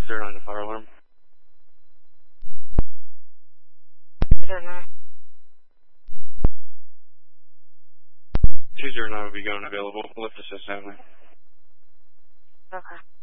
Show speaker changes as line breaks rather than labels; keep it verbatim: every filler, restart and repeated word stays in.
zero nine to fire alarm.
zero nine.
two zero nine will be going available. Lift assist happening.
Okay.